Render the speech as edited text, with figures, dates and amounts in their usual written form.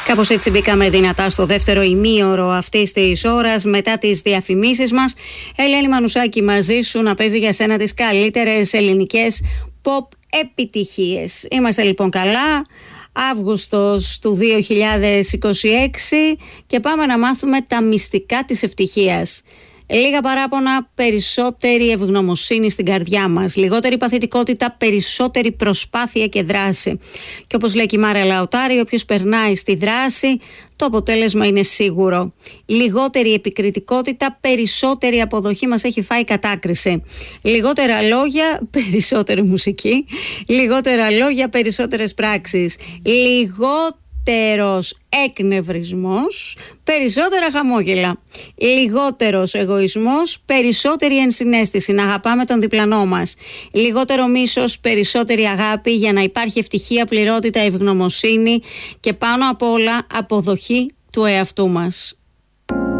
Κάπως έτσι μπήκαμε δυνατά στο δεύτερο ημίωρο αυτής της ώρας μετά τις διαφημίσεις μας. Ελένη Μανουσάκη μαζί σου να παίζει για σένα τις καλύτερες ελληνικές pop επιτυχίες. Είμαστε λοιπόν καλά. Αύγουστος του 2026 και πάμε να μάθουμε τα μυστικά της ευτυχίας. Λίγα παράπονα, περισσότερη ευγνωμοσύνη στην καρδιά μας. Λιγότερη παθητικότητα, περισσότερη προσπάθεια και δράση. Και όπως λέει και η Μάρα Λαοτάρη, όποιος περνάει στη δράση, το αποτέλεσμα είναι σίγουρο. Λιγότερη επικριτικότητα, περισσότερη αποδοχή, μας έχει φάει κατάκριση. Λιγότερα λόγια, περισσότερη μουσική. Λιγότερα λόγια, περισσότερες πράξεις. Λιγότερος εκνευρισμός, περισσότερα χαμόγελα. Λιγότερος εγωισμός, περισσότερη ενσυναίσθηση, να αγαπάμε τον διπλανό μας. Λιγότερο μίσος, περισσότερη αγάπη για να υπάρχει ευτυχία, πληρότητα, ευγνωμοσύνη και πάνω απ' όλα αποδοχή του εαυτού μας.